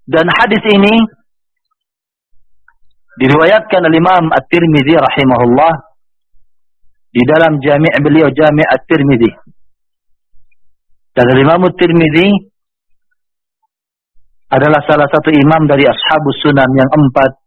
Dan hadis ini diriwayatkan oleh Imam At-Tirmidzi rahimahullah di dalam jami' beliau, Jami' At-Tirmidzi. Dan Imam At-Tirmidzi adalah salah satu imam dari Ashabus Sunan yang 4